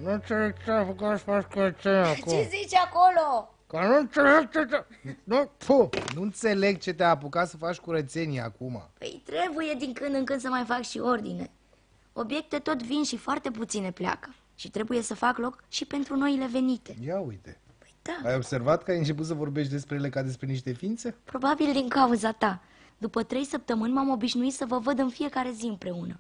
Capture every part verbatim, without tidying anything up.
Nu înțeleg ce a făcut să faci curățenia acum. Ce zici acolo? Că nu înțeleg ce te... Nu, fu. Nu înțeleg ce te-a apucat să faci curățenie acum. Păi trebuie din când în când să mai fac și ordine. Obiecte tot vin și foarte puține pleacă. Și trebuie să fac loc și pentru noile venite. Ia uite. Păi da, Ai observat că ai început să vorbești despre ele ca despre niște ființe? probabil din cauza ta. După trei săptămâni m-am obișnuit să vă văd în fiecare zi împreună.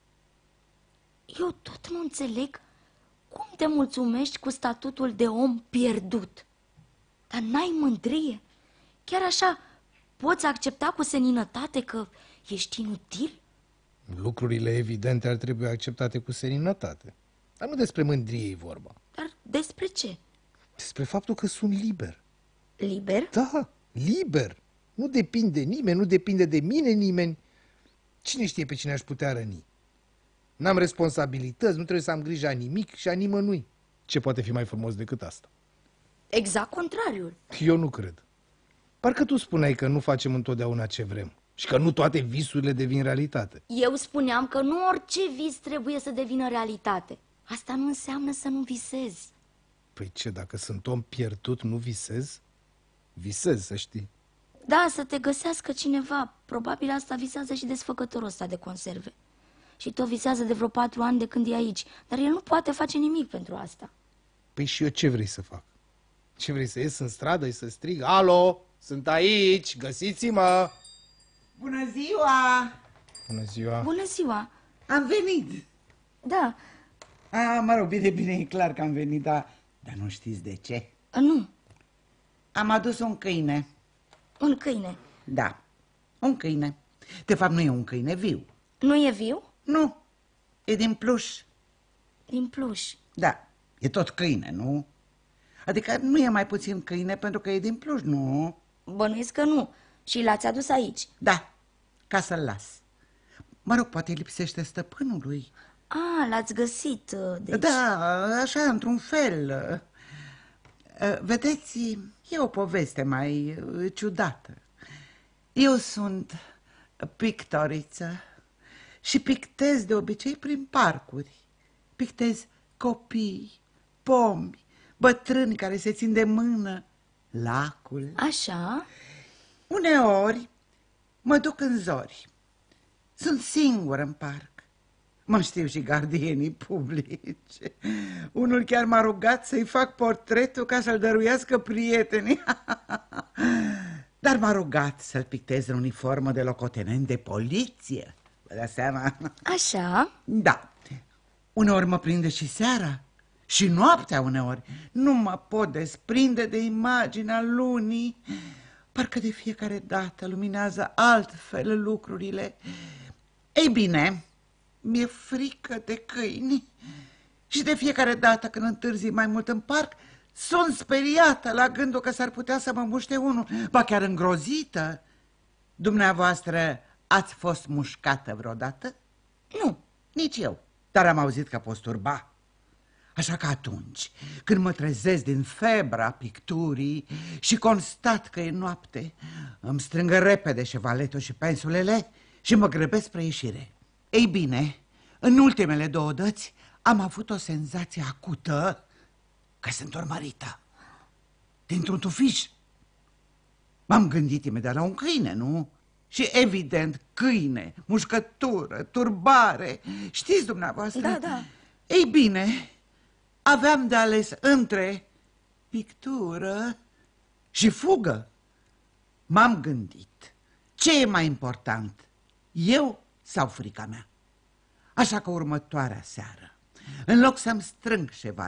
Eu tot nu înțeleg cum te mulțumești cu statutul de om pierdut. Dar n-ai mândrie? Chiar așa poți accepta cu seninătate că ești inutil? Lucrurile evidente ar trebui acceptate cu seninătate. Dar nu despre mândrie e vorba. Dar despre ce? Despre faptul că sunt liber. Liber? Da, liber. Nu depinde nimeni, nu depinde de mine nimeni. Cine știe pe cine aș putea răni? N-am responsabilități, nu trebuie să am grijă a nimic și a nimănui. Ce poate fi mai frumos decât asta? Exact contrariul. Eu nu cred. Parcă tu spuneai că nu facem întotdeauna ce vrem și că nu toate visurile devin realitate. Eu spuneam că nu orice vis trebuie să devină realitate. Asta nu înseamnă să nu visezi. Păi ce, dacă sunt om pierdut, nu visez? Visez, să știi. Da, să te găsească cineva. Probabil asta visează și desfăcătorul ăsta de conserve. Și tot visează de vreo patru ani de când e aici. Dar el nu poate face nimic pentru asta. Păi și eu ce vrei să fac? Ce vrei, să ies în stradă și să strig? Alo, sunt aici, găsiți-mă! Bună ziua! Bună ziua! Bună ziua! Am venit! Da, A, mă rog, bine, bine, e clar că am venit, dar, dar nu știți de ce? nu, Am adus un câine. un câine. Da, un câine. De fapt, nu e un câine viu. Nu e viu? Nu, e din pluș. Din pluș. Da, e tot câine, nu? Adică nu e mai puțin câine pentru că e din pluș, nu? Bănuiesc că nu. Și l-ați adus aici. Da, ca să-l las. Mă rog, poate lipsește stăpânului. A, l-ați găsit, deci... Da, așa, într-un fel. Vedeți, e o poveste mai ciudată. Eu sunt pictoriță și pictez de obicei prin parcuri. Pictez copii, pomi, bătrâni care se țin de mână, lacul. Așa? Uneori mă duc în zori. Sunt singură în parc. Mă știu și gardienii publici. Unul chiar m-a rugat să-i fac portretul ca să-l dăruiască prietenii. Dar m-a rugat să-l pictez în uniformă de locotenent de poliție. Vă dați seama? Așa? Da. Uneori mă prinde și seara. Și noaptea uneori. Nu mă pot desprinde de imaginea lunii. Parcă de fiecare dată luminează altfel lucrurile. Ei bine, mi-e frică de câini. Și de fiecare dată când întârzi mai mult în parc, sunt speriată la gândul că s-ar putea să mă muște unul, ba chiar îngrozită. Dumneavoastră ați fost mușcată vreodată? Nu, nici eu, dar am auzit că poți turba. Așa că atunci, când mă trezesc din febra picturii și constat că e noapte, îmi strângă repede șevaletul și pensulele și mă grăbesc spre ieșire. Ei bine, în ultimele două dăți am avut o senzație acută că sunt urmărită. Dintr-un tufiș. M-am gândit imediat la un câine, nu? Și evident, câine, mușcătură, turbare. Știți dumneavoastră? Da, da. Ei bine, aveam de ales între pictură și fugă. M-am gândit, ce e mai important, eu sau frica mea? Așa că următoarea seară, în loc să-mi strâng șeval